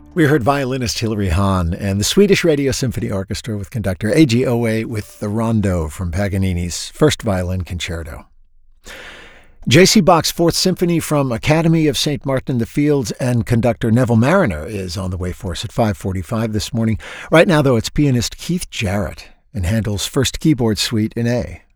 We heard violinist Hilary Hahn and the Swedish Radio Symphony Orchestra with conductor Eiji Oe with the Rondo from Paganini's First Violin Concerto. J.C. Bach's Fourth Symphony from Academy of St. Martin in the Fields and conductor Neville Marriner is on the way for us at 5:45 this morning. Right now, though, it's pianist Keith Jarrett and Handel's First Keyboard Suite in A.